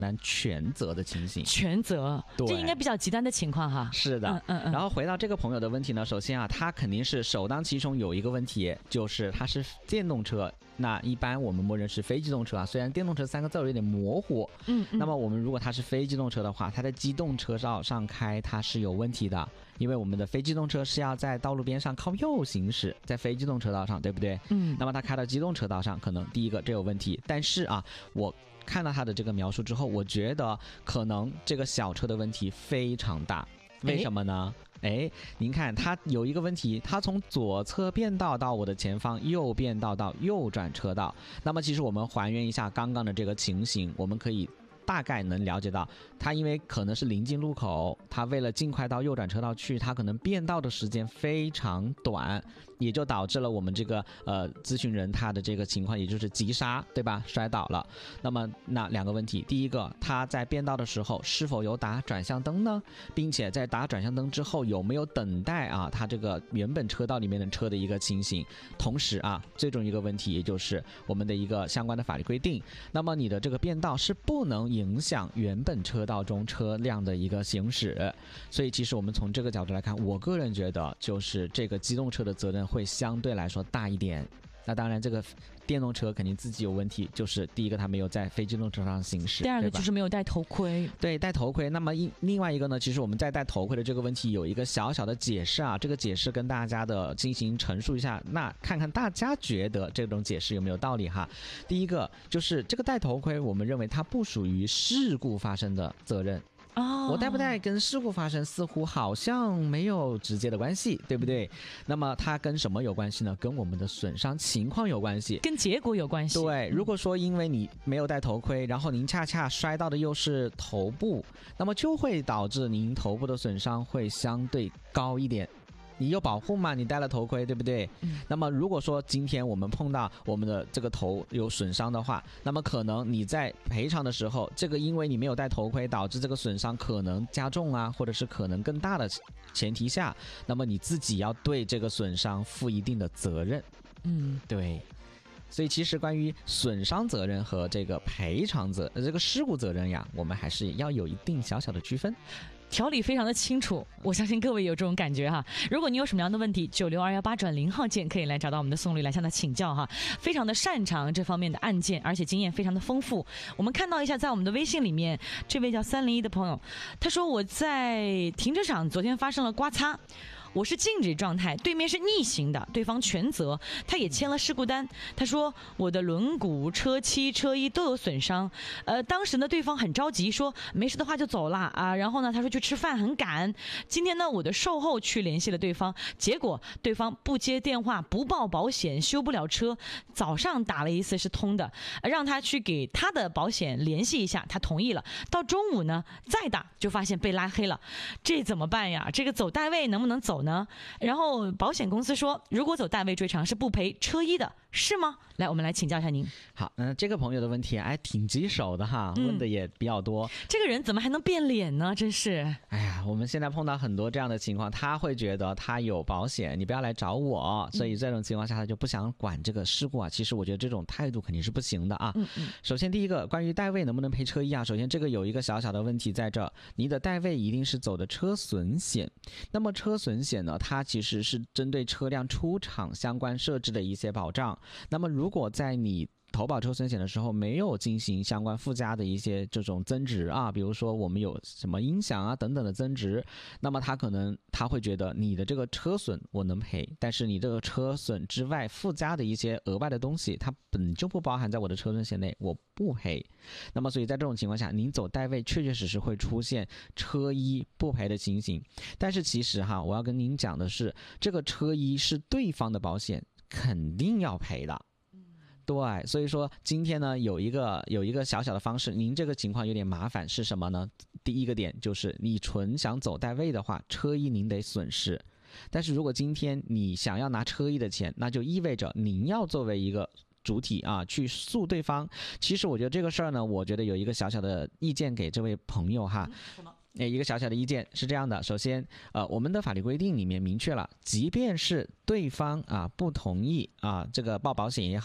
担全责的情形。 全责，这应该比较极端的情况哈。 是的，然后回到这个朋友的问题呢，首先啊，他肯定是首当其冲有一个问题，就是他是电动车。那一般我们默认是非机动车啊，虽然电动车3个字有点模糊，那么我们如果它是非机动车的话，它在机动车道上开它是有问题的，因为我们的非机动车是要在道路边上靠右行驶，在非机动车道上，对不对？那么它开到机动车道上，可能第一个这有问题，但是啊，我看到他的这个描述之后，我觉得可能这个小车的问题非常大，为什么呢？您看它有一个问题，它从左侧变道到我的前方右变道到右转车道，那么其实我们还原一下刚刚的这个情形，我们可以大概能了解到，它因为可能是临近路口，它为了尽快到右转车道去，它可能变道的时间非常短，也就导致了我们这个咨询人他的这个情况，也就是急刹，对吧？摔倒了。那么那2个问题，第一个，他在变道的时候是否有打转向灯呢？并且在打转向灯之后有没有等待啊他这个原本车道里面的车的一个情形？同时啊，最终一个问题，也就是我们的一个相关的法律规定，那么你的这个变道是不能影响原本车道中车辆的一个行驶，所以其实我们从这个角度来看，我个人觉得就是这个机动车的责任会相对来说大一点。那当然这个电动车肯定自己有问题，就是第一个它没有在非机动车上行驶， 第二个就是没有戴头盔。 对，戴头盔。那么另外一个呢，其实我们在戴头盔的这个问题有一个小小的解释啊，这个解释跟大家的进行陈述一下，那看看大家觉得这种解释有没有道理哈。第一个就是这个戴头盔，我们认为它不属于事故发生的责任。我戴不戴跟事故发生似乎好像没有直接的关系，对不对？那么它跟什么有关系呢？跟我们的损伤情况有关系， 跟结果有关系。 对，如果说因为你没有戴头盔，然后您恰恰摔到的又是头部，那么就会导致您头部的损伤会相对高一点。你有保护嘛？你戴了头盔，对不对？那么如果说今天我们碰到我们的这个头有损伤的话，那么可能你在赔偿的时候，这个因为你没有戴头盔导致这个损伤可能加重啊，或者是可能更大的前提下，那么你自己要对这个损伤负一定的责任。对。所以其实关于损伤责任和这个赔偿这个事故责任呀，我们还是要有一定小小的区分。 条理非常的清楚，我相信各位有这种感觉哈。如果你有什么样的问题，96218转0号键可以来找到我们的宋律来向他请教哈，非常的擅长这方面的案件，而且经验非常的丰富。我们看到一下，在我们的微信里面，这位叫301的朋友，他说我在停车场昨天发生了刮擦。我是静止状态，对面是逆行的，对方全责，他也签了事故单。他说我的轮毂、车漆、车衣都有损伤。当时呢，对方很着急，说没事的话就走了啊。然后呢，他说去吃饭很赶。今天呢，我的售后去联系了对方，结果对方不接电话，不报保险，修不了车。早上打了一次是通的，让他去给他的保险联系一下，他同意了。到中午呢，再打就发现被拉黑了，这怎么办呀？这个走代位能不能走呢？然后保险公司说，如果走代位追偿是不赔车衣的，是吗？来，我们来请教一下您。 好，这个朋友的问题挺棘手的哈，问的也比较多。 这个人怎么还能变脸呢？真是。 哎呀，我们现在碰到很多这样的情况，他会觉得他有保险，你不要来找我，所以这种情况下他就不想管这个事故啊。其实我觉得这种态度肯定是不行的啊。首先第一个，关于代位能不能赔车衣啊，首先这个有一个小小的问题在这，你的代位一定是走的车损险。那么车损险呢，它其实是针对车辆出厂相关设置的一些保障。那么如果在你投保车损险的时候没有进行相关附加的一些这种增值啊，比如说我们有什么音响啊等等的增值，那么他会觉得你的这个车损我能赔，但是你这个车损之外附加的一些额外的东西，它本就不包含在我的车损险内，我不赔。那么所以在这种情况下，您走代位确确实实会出现车衣不赔的情形。但是其实哈，我要跟您讲的是，这个车衣是对方的保险肯定要赔的。对，所以说今天呢有一个小小的方式，您这个情况有点麻烦是什么呢？第一个点就是你纯想走代位的话，车衣您得损失。但是如果今天你想要拿车衣的钱，那就意味着您要作为一个主体啊去诉对方。其实我觉得这个事儿呢，我觉得有一个小小的意见给这位朋友哈。一个小小的意见是这样的，首先我们的法律规定里面明确了，即便是对方不同意这个报保险也好，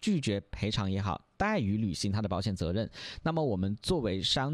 拒绝赔偿也好，怠于履行他的保险责任，那么我们作为商